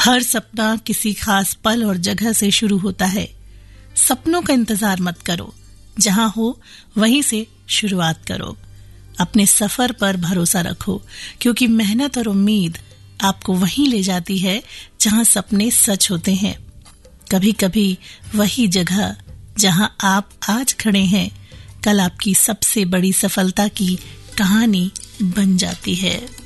हर सपना किसी खास पल और जगह से शुरू होता है। सपनों का इंतजार मत करो, जहां हो वहीं से शुरुआत करो। अपने सफर पर भरोसा रखो, क्योंकि मेहनत और उम्मीद आपको वहीं ले जाती है जहां सपने सच होते हैं। कभी कभी वही जगह जहां आप आज खड़े हैं, कल आपकी सबसे बड़ी सफलता की कहानी बन जाती है।